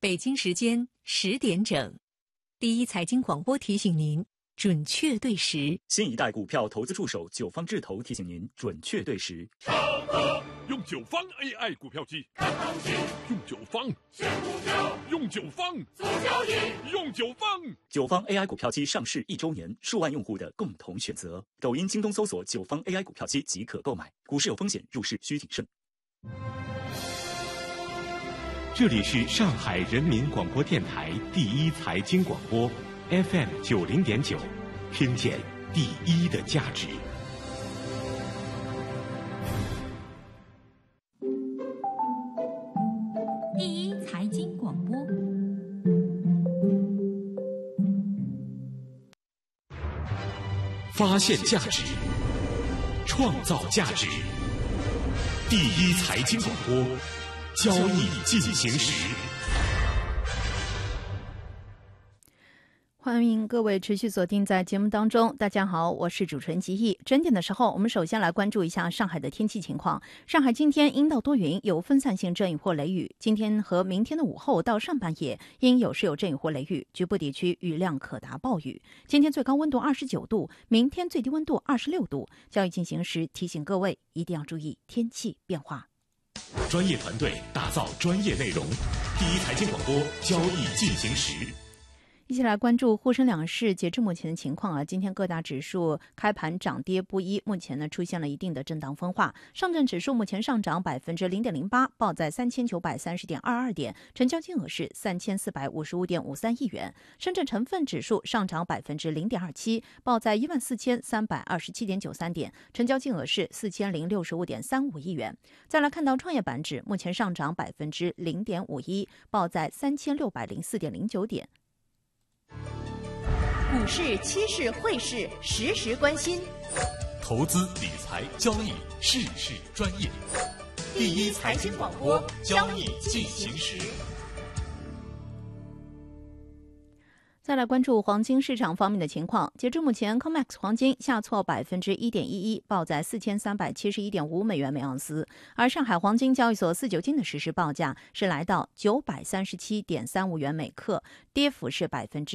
北京时间10点整，第一财经广播提醒您准确对时。 新一代股票投资助手九方智投提醒您准确对时。 用九方 AI 股票机，看行情；用九方选股票，用九方做交易，用九方。 九方 AI 股票机上市1周年，数万用户的共同选择。抖音、京东搜索九方 AI 股票机即可购买。股市有风险，入市需谨慎。 这里是上海人民广播电台第一财经广播 FM 90.9，听见第一的价值。 第一财经广播， 发现价值，创造价值。第一财经广播，交易进行时。 欢迎各位持续锁定在节目当中。大家好，我是主持人吉毅。整点的时候，我们首先来关注一下上海的天气情况。上海今天阴到多云，有分散性阵雨或雷雨。今天和明天的午后到上半夜，因有时有阵雨或雷雨，局部地区雨量可达暴雨。今天最高温度29度，明天最低温度26度。交易进行时，提醒各位一定要注意天气变化。 专业团队打造专业内容，第一财经广播，交易进行时。 一起来关注沪深两市截至目前的情况啊。今天各大指数开盘涨跌不一，目前呢出现了一定的震荡分化。上证指数目前上涨0.08%，报在3930.22点，成交金额是3455.53亿元。深圳成分指数上涨0.27%，报在14327.93点，成交金额是4065.35亿元。再来看到创业板指，目前上涨0.51%，报在3604.09点。 股市、期市、汇市，时时关心。 投资理财交易，事事专业。第一财经广播，交易进行时。 再来关注黄金市场方面的情况。截至目前 COMEX 黄金下挫1.11%，报在4371.5美元每盎司。而上海黄金交易所4九金的实时报价是来到937.35元每克，跌幅是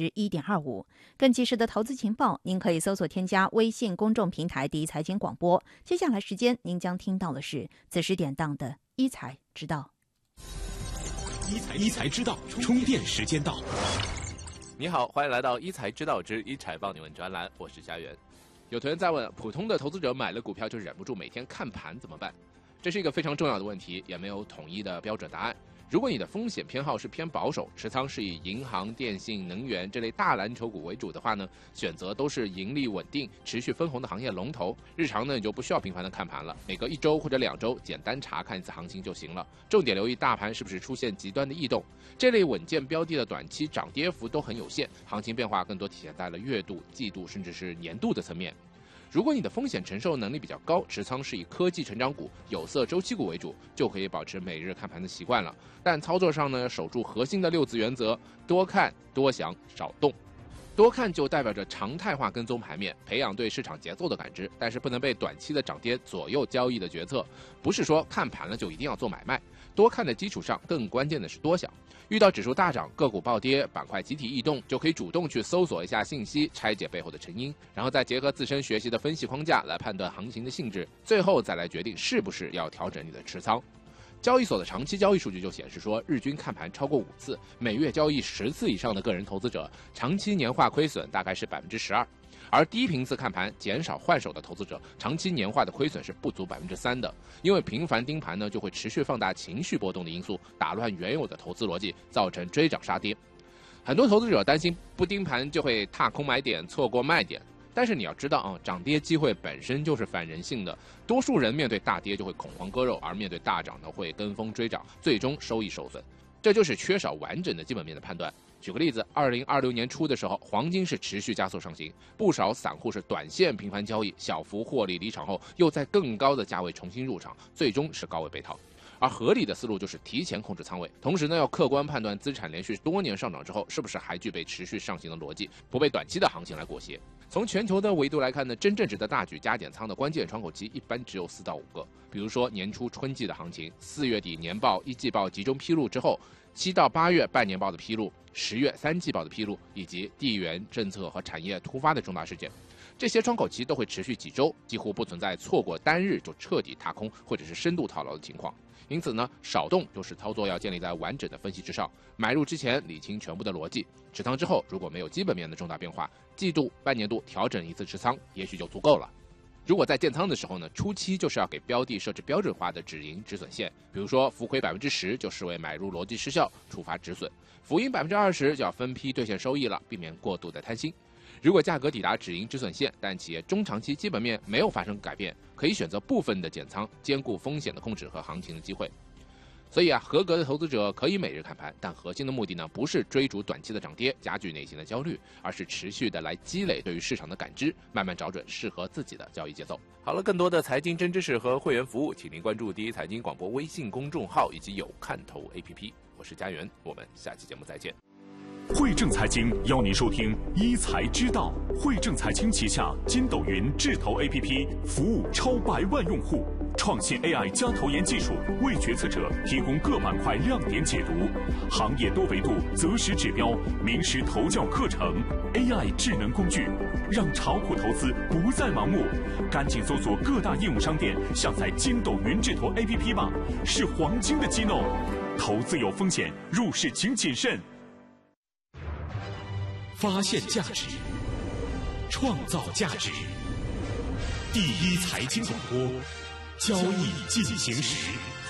1.25%。更及时的投资情报，您可以搜索添加微信公众平台第一财经广播。接下来时间您将听到的是此时点档的一财之道。 一财之道，充电时间到。 你好，欢迎来到一财知道之一财帮你问专栏，我是家园。有同学在问，普通的投资者买了股票就忍不住每天看盘怎么办？这是一个非常重要的问题，也没有统一的标准答案。如果你的风险偏好是偏保守，持仓是以银行、电信、能源这类大蓝筹股为主的话呢，选择都是盈利稳定、持续分红的行业龙头。日常呢，你就不需要频繁的看盘了，每隔1周或者2周简单查看一次行情就行了。重点留意大盘是不是出现极端的异动。这类稳健标的的短期涨跌幅都很有限，行情变化更多体现在了月度、季度甚至是年度的层面。如果你的风险承受能力比较高，持仓是以科技成长股、有色周期股为主，就可以保持每日看盘的习惯了。但操作上呢，守住核心的6字原则：多看、多想、少动。多看就代表着常态化跟踪盘面，培养对市场节奏的感知，但是不能被短期的涨跌左右交易的决策。不是说看盘了就一定要做买卖，多看的基础上，更关键的是多想。遇到指数大涨、个股暴跌、板块集体异动，就可以主动去搜索一下信息，拆解背后的成因，然后再结合自身学习的分析框架来判断行情的性质，最后再来决定是不是要调整你的持仓。交易所的长期交易数据就显示说，日均看盘超过5次，每月交易10次以上的个人投资者，长期年化亏损大概是12%。而低频次看盘、减少换手的投资者，长期年化的亏损是不足3%的。因为频繁盯盘呢，就会持续放大情绪波动的因素，打乱原有的投资逻辑，造成追涨杀跌。很多投资者担心不盯盘就会踏空买点，错过卖点。但是你要知道啊，涨跌机会本身就是反人性的，多数人面对大跌就会恐慌割肉，而面对大涨呢会跟风追涨，最终收益受损。这就是缺少完整的基本面的判断。举个例子，2026年初的时候，黄金是持续加速上行，不少散户是短线频繁交易，小幅获利离场后，又在更高的价位重新入场，最终是高位被套。而合理的思路就是提前控制仓位，同时呢要客观判断资产连续多年上涨之后是不是还具备持续上行的逻辑，不被短期的行情来裹挟。 从全球的维度来看呢，真正值得大举加减仓的关键窗口期一般只有4到5个。比如说年初春季的行情，4月底年报、一季报集中披露之后，7到8月半年报的披露，10月3季报的披露，以及地缘政策和产业突发的重大事件，这些窗口期都会持续几周，几乎不存在错过单日就彻底踏空或者是深度套牢的情况。因此呢，少动就是操作要建立在完整的分析之上，买入之前理清全部的逻辑，持仓之后如果没有基本面的重大变化，季度、半年度调整一次持仓也许就足够了。如果在建仓的时候呢，初期就是要给标的设置标准化的止盈止损线，比如说浮亏10%就视为买入逻辑失效，触发止损；浮盈20%就要分批兑现收益了，避免过度的贪心。如果价格抵达止盈止损线，但企业中长期基本面没有发生改变，可以选择部分的减仓，兼顾风险的控制和行情的机会。所以合格的投资者可以每日看盘，但核心的目的呢，不是追逐短期的涨跌，加剧内心的焦虑，而是持续的来积累对于市场的感知，慢慢找准适合自己的交易节奏。好了，更多的财经真知识和会员服务，请您关注第一财经广播微信公众号以及有看头 APP。我是佳源，我们下期节目再见。 汇正财经邀您收听一财知道。汇正财经旗下筋斗云智投 APP 服务超100万用户，创新 AI 加投研技术，为决策者提供各板块亮点解读，行业多维度择时指标，名师投教课程 ，AI 智能工具，让炒股投资不再盲目。赶紧搜索各大应用商店，下载筋斗云智投 APP 吧，是黄金的机能。投资有风险，入市请谨慎。 发现价值，创造价值。第一财经广播，交易进行时。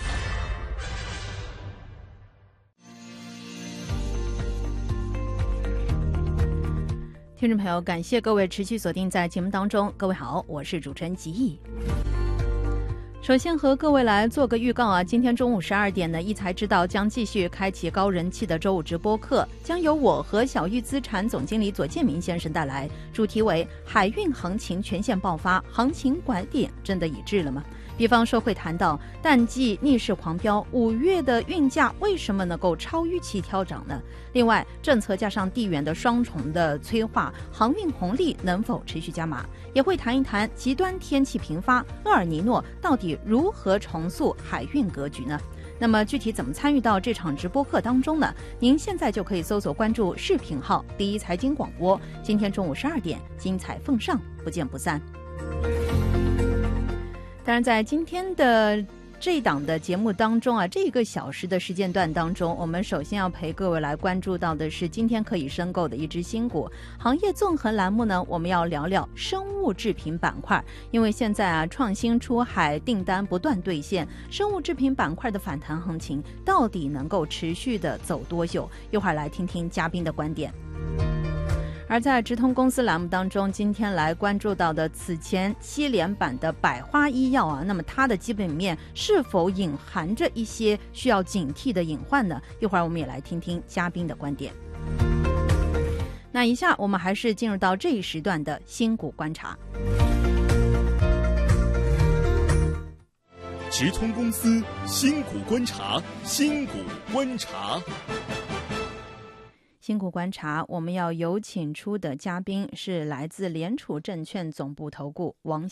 听众朋友，感谢各位持续锁定在节目当中。各位好，我是主持人吉义。首先和各位来做个预告啊，今天中午12点呢，一财知道将继续开启高人气的周五直播课，将由我和小玉资产总经理左建明先生带来，主题为海运行情全线爆发，行情拐点真的已至了吗？比方说会谈到淡季逆势狂飙，5月的运价为什么能够超预期调涨呢？另外，政策加上地缘的双重的催化，航运红利能否持续加码？也会谈一谈极端天气频发，厄尔尼诺到底如何重塑海运格局呢？那么具体怎么参与到这场直播课当中呢？您现在就可以搜索关注视频号第一财经广播，今天中午12点精彩奉上，不见不散。当然在今天的这一档的节目当中啊，这1个小时的时间段当中，我们首先要陪各位来关注到的是今天可以申购的一只新股。行业纵横栏目呢，我们要聊聊生物制品板块，因为现在啊，创新出海订单不断兑现，生物制品板块的反弹行情到底能够持续的走多久？一会儿来听听嘉宾的观点。而在直通公司栏目当中，今天来关注到的此前7连板的百花医药啊，那么它的基本面是否隐含着一些需要警惕的隐患呢？一会儿我们也来听听嘉宾的观点。那以下我们还是进入到这一时段的新股观察。 直通公司新股观察，新股观察。 新股观察，我们要有请出的嘉宾是来自联储证券总部投顾王